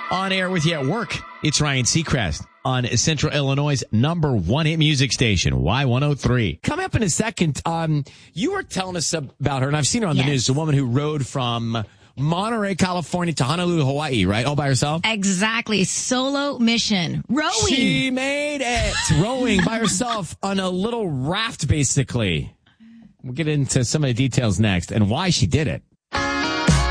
On air with you at work. It's Ryan Seacrest on Central Illinois' #1 hit music station, Y103. Coming up in a second, you were telling us about her, and I've seen her on the news, the woman who rode from Monterey, California to Honolulu, Hawaii, right? All by herself? Exactly. Solo mission. Rowing. She made it. Rowing by herself on a little raft, basically. We'll get into some of the details next and why she did it.